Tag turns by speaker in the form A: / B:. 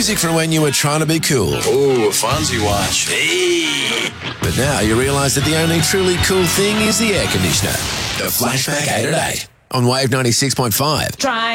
A: Music from when you were trying to be cool.
B: Ooh, a Fonzie watch.
A: Hey. But now you realise that the only truly cool thing is the air conditioner. The Flashback 8 at 8 on Wave 96.5.
C: Try